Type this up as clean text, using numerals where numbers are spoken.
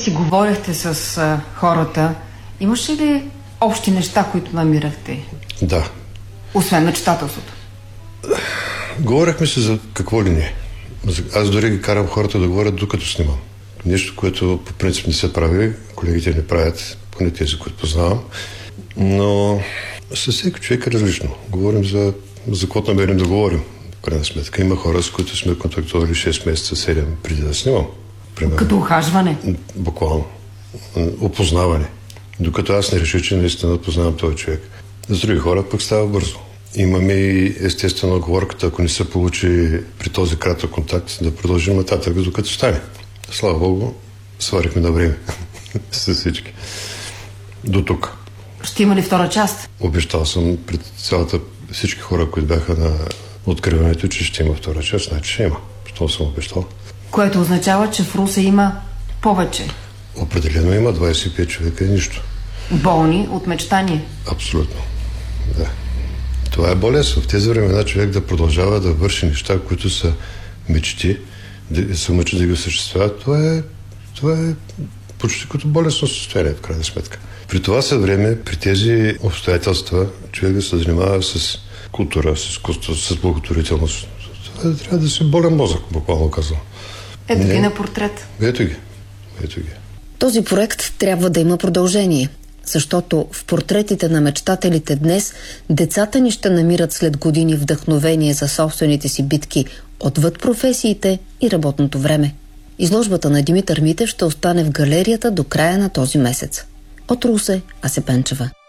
си говорихте с хората, имаше ли общи неща, които намирахте? Да. Освен мечтателството? Говорихме се за какво ли не. Аз дори ги карам хората да говорят докато снимам. Нещо, което по принцип не се прави, колегите не правят, поне тези, които познавам. Но със всеки човек е различно. Говорим за каквото намерим да говорим. В крайна сметка има хора, с които сме контактували 6 месеца, 7 преди да снимам. Примерно. Като ухажване? Буквално. Опознаване. Докато аз не реша, че наистина познавам този човек. С други хора пък става бързо. Имаме и естествено оговорката, ако не се получи при този кратък контакт, да продължим нататък, докато стане. Слава Богу, сварихме на време с всички. До тук. Ще има ли втора част? Обещал съм пред всички хора, които бяха на откриването, че ще има втора част. Значи ще има. Що съм обещал. Което означава, че в Русе има повече. Определено има 25 човека и нищо. Болни от мечтание. Абсолютно. Да. Това е болезнено. В тези времена човек да продължава да върши неща, които са мечти, да се мъчи да ги осъществяват, това е почти като болестно състояние, в крайна сметка. При това време, при тези обстоятелства, човек да се занимава с култура, с изкуство, с благотворителност. Това трябва да си болен мозък, буквално казвам. Ето ги на портрет. Ето ги. Този проект трябва да има продължение, защото в портретите на мечтателите днес децата ни ще намират след години вдъхновение за собствените си битки отвъд професиите и работното време. Изложбата на Димитър Митев ще остане в галерията до края на този месец. От Русе, Ася Пенчева.